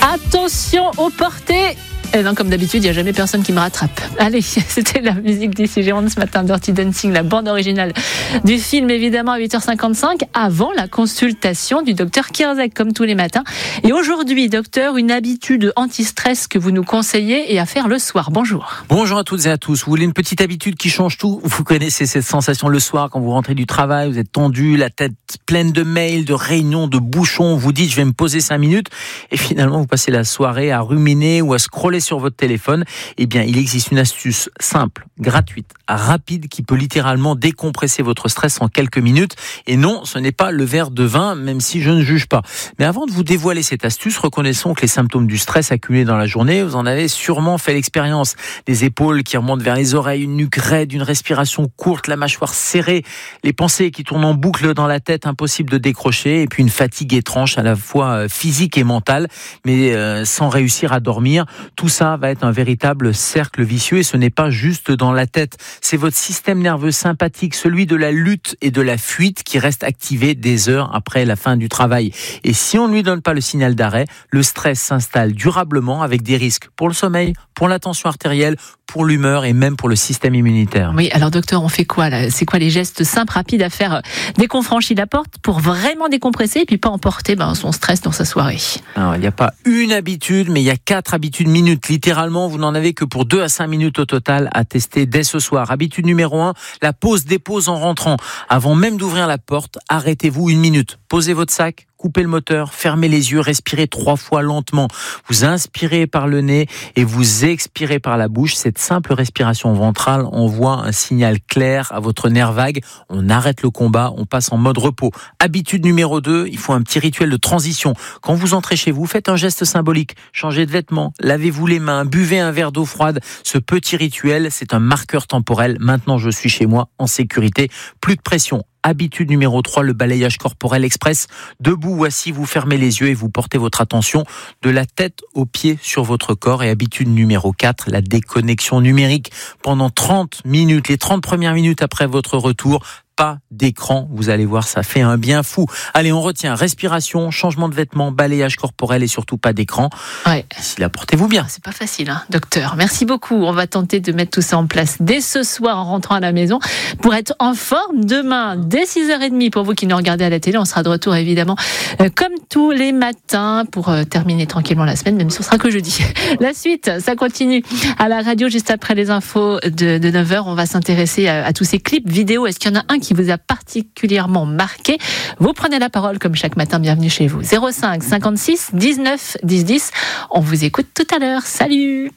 Attention aux portées. Et non, comme d'habitude, il n'y a jamais personne qui me rattrape. Allez, c'était la musique d'ici Gironde ce matin, Dirty Dancing, la bande originale du film, évidemment, à 8h55, avant la consultation du docteur Kierzek, comme tous les matins. Et aujourd'hui, docteur, une habitude anti-stress que vous nous conseillez et à faire le soir. Bonjour. Bonjour à toutes et à tous. Vous voulez une petite habitude qui change tout ? Vous connaissez cette sensation le soir quand vous rentrez du travail, vous êtes tendu, la tête pleine de mails, de réunions, de bouchons, vous dites je vais me poser 5 minutes et finalement vous passez la soirée à ruminer ou à scroller sur votre téléphone. Eh bien, il existe une astuce simple, gratuite, rapide qui peut littéralement décompresser votre stress en quelques minutes. Et non, ce n'est pas le verre de vin, même si je ne juge pas. Mais avant de vous dévoiler cette astuce, reconnaissons que les symptômes du stress accumulés dans la journée, vous en avez sûrement fait l'expérience. Des épaules qui remontent vers les oreilles, une nuque raide, une respiration courte, la mâchoire serrée, les pensées qui tournent en boucle dans la tête, impossible de décrocher, et puis une fatigue étrange à la fois physique et mentale, mais sans réussir à dormir. Tout ça va être un véritable cercle vicieux et ce n'est pas juste dans la tête. C'est votre système nerveux sympathique, celui de la lutte et de la fuite qui reste activé des heures après la fin du travail. Et si on ne lui donne pas le signal d'arrêt, le stress s'installe durablement avec des risques pour le sommeil, pour la tension artérielle, pour l'humeur et même pour le système immunitaire. Oui, alors docteur, on fait quoi là ? C'est quoi les gestes simples, rapides à faire dès qu'on franchit la porte pour vraiment décompresser et puis pas emporter son stress dans sa soirée ? Alors, il n'y a pas une habitude, mais il y a 4 habitudes minutes. Littéralement, vous n'en avez que pour 2 à 5 minutes au total à tester dès ce soir. Habitude numéro 1, la pause-dépose en rentrant. Avant même d'ouvrir la porte, arrêtez-vous 1 minute. Posez votre sac, coupez le moteur, fermez les yeux, respirez 3 fois lentement. Vous inspirez par le nez et vous expirez par la bouche. Cette simple respiration ventrale envoie un signal clair à votre nerf vague. On arrête le combat, on passe en mode repos. Habitude numéro 2, il faut un petit rituel de transition. Quand vous entrez chez vous, faites un geste symbolique. Changez de vêtements, lavez-vous les mains, buvez un verre d'eau froide. Ce petit rituel, c'est un marqueur temporel. Maintenant, je suis chez moi, en sécurité. Plus de pression. Habitude numéro 3, le balayage corporel express. Debout ou assis, vous fermez les yeux et vous portez votre attention de la tête aux pieds sur votre corps. Et habitude numéro 4, la déconnexion numérique. Pendant 30 minutes, les 30 premières minutes après votre retour, pas d'écran, vous allez voir, ça fait un bien fou. Allez, on retient respiration, changement de vêtements, balayage corporel et surtout pas d'écran. Ouais. D'ici là, portez-vous bien. C'est pas facile, docteur. Merci beaucoup. On va tenter de mettre tout ça en place dès ce soir en rentrant à la maison pour être en forme demain dès 6h30. Pour vous qui nous regardez à la télé, on sera de retour évidemment comme tous les matins pour terminer tranquillement la semaine, même si ce sera que jeudi. La suite, ça continue à la radio juste après les infos de 9h. On va s'intéresser à tous ces clips vidéo. Est-ce qu'il y en a un qui vous a particulièrement marqué? Vous prenez la parole comme chaque matin, bienvenue chez vous. 05 56 19 10 10. On vous écoute tout à l'heure. Salut.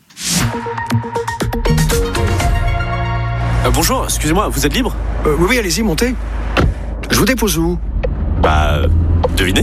Bonjour, excusez-moi, vous êtes libre ? Oui, allez-y, montez. Je vous dépose où ? Devinez ?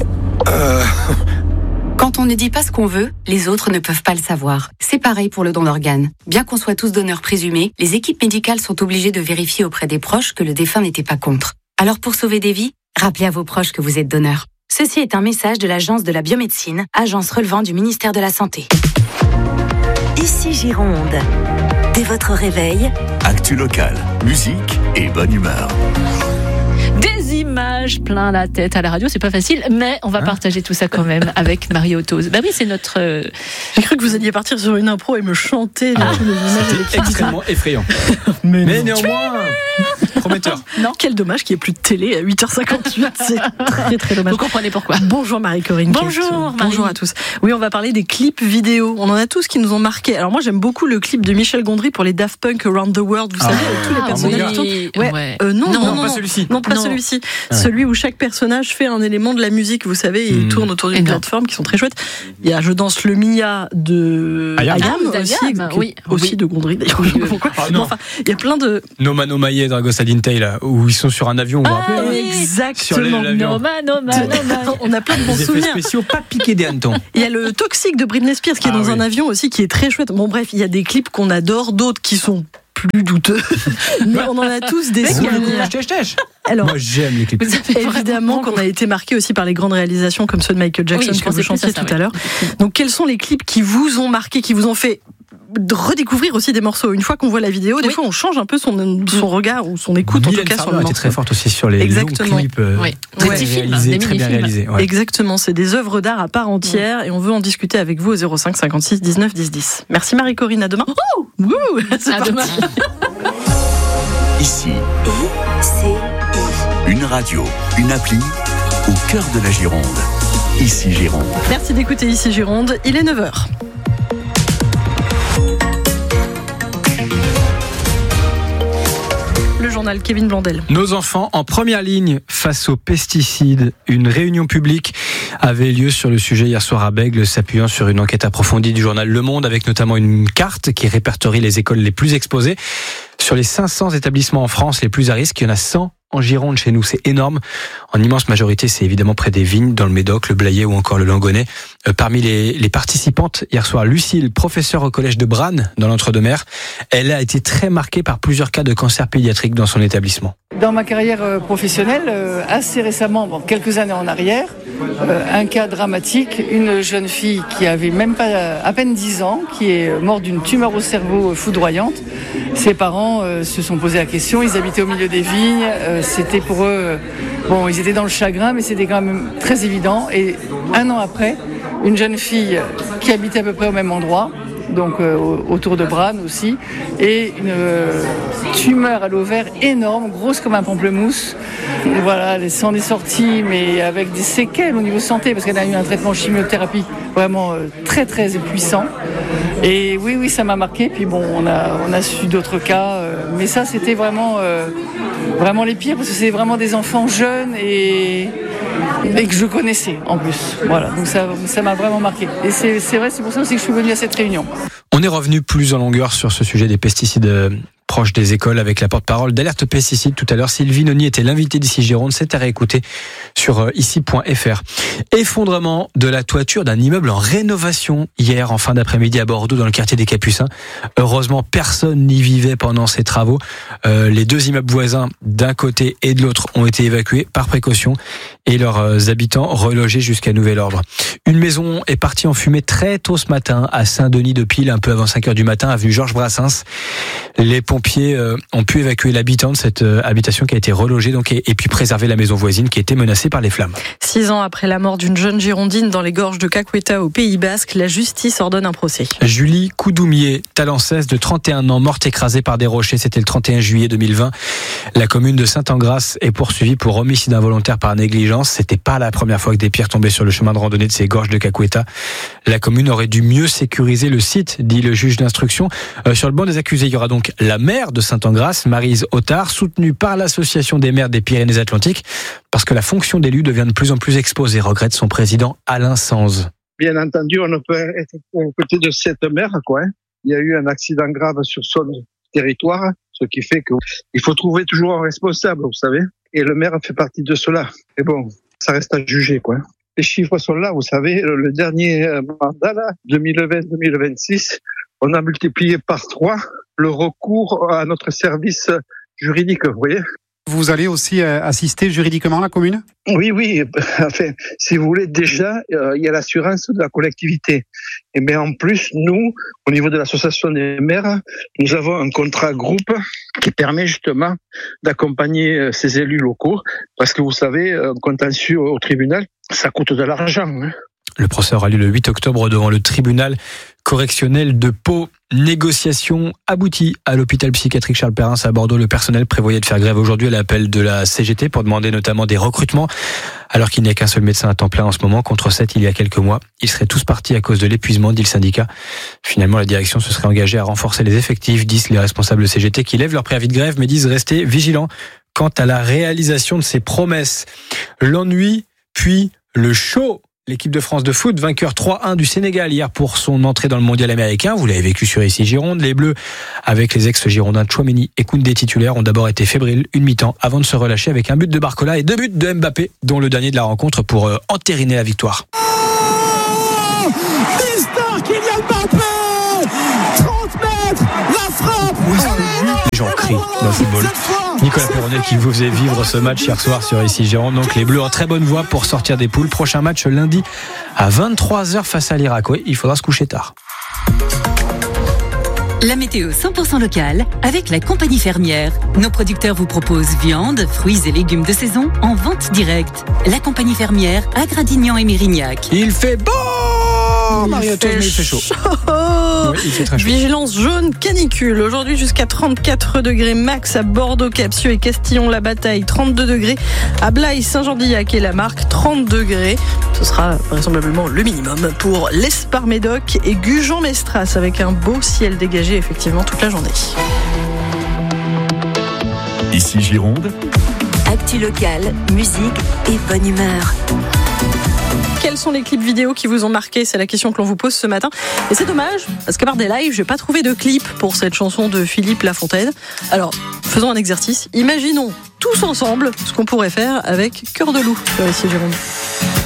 Quand on ne dit pas ce qu'on veut, les autres ne peuvent pas le savoir. C'est pareil pour le don d'organes. Bien qu'on soit tous donneurs présumés, les équipes médicales sont obligées de vérifier auprès des proches que le défunt n'était pas contre. Alors pour sauver des vies, rappelez à vos proches que vous êtes donneur. Ceci est un message de l'Agence de la biomédecine, agence relevant du ministère de la Santé. Ici Gironde. Dès votre réveil, actu locale, musique et bonne humeur. Des images plein la tête à la radio, c'est pas facile, mais on va partager tout ça quand même avec Marie Otose. Bah oui, c'est notre... J'ai cru que vous alliez partir sur une impro et me chanter les images. C'était extrêmement effrayant. Mais néanmoins, prometteur. Non, quel dommage qu'il n'y ait plus de télé à 8h58. C'est très très dommage. Vous comprenez pourquoi. Bonjour Marie-Corinne. Bonjour Marie. Bonjour à tous. Oui, on va parler des clips vidéo. On en a tous qui nous ont marqués. Alors moi, j'aime beaucoup le clip de Michel Gondry pour les Daft Punk Around the World. Vous savez, avec tous les personnages. Non, pas celui-ci. Non, pas celui-ci. Celui où chaque personnage fait un élément de la musique, vous savez, et il tourne autour d'une plateforme qui sont très chouettes. Il y a Je danse le Mia de Ayam aussi de Gondry d'ailleurs. Je sais pas pourquoi. Enfin, il y a plein de Noma Nomaye et Dragos Adintei là, où ils sont sur un avion. Exactement. Noma. On a plein de bons des souvenirs. Effets spéciaux pas piqués des hannetons. Il y a le Toxic de Britney Spears qui est dans un avion aussi, qui est très chouette. Bon bref, il y a des clips qu'on adore, d'autres qui sont plus douteux. Mais on en a tous des souvenirs. Alors, moi j'aime les clips. Évidemment qu'on a été marqué aussi par les grandes réalisations comme ceux de Michael Jackson que vous chantiez tout à l'heure. Donc quels sont les clips qui vous ont marqué, qui vous ont fait redécouvrir aussi des morceaux. Une fois qu'on voit la vidéo, des fois on change un peu son regard ou son écoute, en tout cas sur le morceau. était très forte aussi sur les longs clips des petits films, très bien réalisés. Ouais. Exactement, c'est des œuvres d'art à part entière et on veut en discuter avec vous au 05 56 19 10 10. Merci Marie-Corinne, à demain. À demain. Ici, une radio, une appli au cœur de la Gironde. Ici Gironde. Merci d'écouter Ici Gironde, il est 9h. Le journal Kevin Blandel. Nos enfants en première ligne face aux pesticides. Une réunion publique avait lieu sur le sujet hier soir à Bègles, s'appuyant sur une enquête approfondie du journal Le Monde, avec notamment une carte qui répertorie les écoles les plus exposées. Sur les 500 établissements en France les plus à risque, il y en a 100 en Gironde chez nous, c'est énorme. En immense majorité, c'est évidemment près des vignes, dans le Médoc, le Blayais ou encore le Langonnet. Parmi les participantes, hier soir, Lucille, professeure au collège de Branne, dans l'Entre-deux-Mers, elle a été très marquée par plusieurs cas de cancer pédiatrique dans son établissement. Dans ma carrière professionnelle, assez récemment, quelques années en arrière, un cas dramatique, une jeune fille qui avait même pas à peine 10 ans, qui est morte d'une tumeur au cerveau foudroyante. Ses parents se sont posé la question, ils habitaient au milieu des vignes, c'était pour eux, ils étaient dans le chagrin, mais c'était quand même très évident. Et un an après, une jeune fille qui habitait à peu près au même endroit, donc autour de Branne aussi, et une tumeur à l'ovaire énorme, grosse comme un pamplemousse. Et voilà, elle s'en est sortie, mais avec des séquelles au niveau santé, parce qu'elle a eu un traitement chimiothérapie vraiment très très puissant. Et oui, ça m'a marqué. Puis on a su d'autres cas, mais ça c'était vraiment les pires, parce que c'est vraiment des enfants jeunes et que je connaissais en plus. Voilà, donc ça m'a vraiment marqué. Et c'est vrai, c'est pour ça aussi que je suis venue à cette réunion. On est revenu plus en longueur sur ce sujet des pesticides proche des écoles avec la porte-parole d'Alerte Pesticides tout à l'heure. Sylvie Noni était l'invitée d'Ici Gironde. C'est à réécouter sur ici.fr. Effondrement de la toiture d'un immeuble en rénovation hier en fin d'après-midi à Bordeaux dans le quartier des Capucins. Heureusement, personne n'y vivait pendant ces travaux. Les deux immeubles voisins d'un côté et de l'autre ont été évacués par précaution et leurs habitants relogés jusqu'à nouvel ordre. Une maison est partie en fumée très tôt ce matin à Saint-Denis-de-Pile, un peu avant 5h du matin, avenue Georges Brassens. Les pompiers ont pu évacuer l'habitant de cette habitation qui a été relogée et puis préserver la maison voisine qui était menacée par les flammes. 6 ans après la mort d'une jeune girondine dans les gorges de Caqueta au Pays Basque, la justice ordonne un procès. Julie Coudoumier, Talancès de 31 ans, morte écrasée par des rochers, c'était le 31 juillet 2020. La commune de Saint-Engrâce est poursuivie pour homicide involontaire par négligence. C'était pas la première fois que des pierres tombaient sur le chemin de randonnée de ces gorges de Caqueta. La commune aurait dû mieux sécuriser le site, dit le juge d'instruction. Sur le banc des accusés, il y aura donc la maire de Saint-Engrâce, Maryse Ottard, soutenue par l'association des maires des Pyrénées-Atlantiques, parce que la fonction d'élu devient de plus en plus exposée, regrette son président Alain Sanz. Bien entendu, on ne peut être aux côtés de cette maire, Il y a eu un accident grave sur son territoire, ce qui fait qu'il faut trouver toujours un responsable, vous savez. Et le maire fait partie de cela. Mais bon, ça reste à juger, Les chiffres sont là, vous savez. Le dernier mandat, 2020-2026, on a multiplié par 3 le recours à notre service juridique, vous voyez. Vous allez aussi assister juridiquement la commune ? Oui. Enfin, si vous voulez, déjà, il y a l'assurance de la collectivité. Et bien en plus, nous, au niveau de l'association des maires, nous avons un contrat groupe qui permet justement d'accompagner ces élus locaux. Parce que vous savez, un contentieux au tribunal, ça coûte de l'argent. Le procès aura lieu le 8 octobre devant le tribunal correctionnel de Pau. Négociation aboutie à l'hôpital psychiatrique Charles Perrin à Bordeaux. Le personnel prévoyait de faire grève aujourd'hui à l'appel de la CGT pour demander notamment des recrutements, alors qu'il n'y a qu'un seul médecin à temps plein en ce moment, contre 7 il y a quelques mois. Ils seraient tous partis à cause de l'épuisement, dit le syndicat. Finalement, la direction se serait engagée à renforcer les effectifs, disent les responsables de CGT, qui lèvent leur préavis de grève, mais disent rester vigilants quant à la réalisation de ces promesses. L'ennui, puis le show. L'équipe de France de foot, vainqueur 3-1 du Sénégal hier pour son entrée dans le mondial américain. Vous l'avez vécu sur Ici Gironde. Les Bleus, avec les ex-girondins Tchouaméni et Koundé titulaires, ont d'abord été fébriles une mi-temps avant de se relâcher avec un but de Barcola et 2 buts de Mbappé, dont le dernier de la rencontre pour entériner la victoire. Mister Kylian Mbappé, 30 mètres, la frappe. Les gens crient dans le football. Nicolas Perronnet qui vous faisait vivre ce match hier soir sur Ici Gironde. Donc les Bleus en très bonne voie pour sortir des poules. Prochain match lundi à 23h face à l'Irak. Oui, il faudra se coucher tard. La météo 100% locale avec la compagnie fermière. Nos producteurs vous proposent viande, fruits et légumes de saison en vente directe. La compagnie fermière à Gradignan et Mérignac. Il fait beau, Mariotto, mais il fait chaud. Oui, il fait très chaud. Vigilance jaune canicule. Aujourd'hui jusqu'à 34 degrés max à Bordeaux, Capsieux et Castillon-la-Bataille. 32 degrés à Blaye, Saint-Jean-d'Illac et la Marque. 30 degrés. Ce sera vraisemblablement le minimum pour l'Espar-Médoc et Gujan-Mestras avec un beau ciel dégagé effectivement toute la journée. Ici Gironde. Actu locale, musique et bonne humeur. Quels sont les clips vidéo qui vous ont marqué ? C'est la question que l'on vous pose ce matin. Et c'est dommage, parce qu'à part des lives, je n'ai pas trouvé de clip pour cette chanson de Philippe Lafontaine. Alors, faisons un exercice. Imaginons tous ensemble ce qu'on pourrait faire avec Cœur de loup sur Ici Gironde.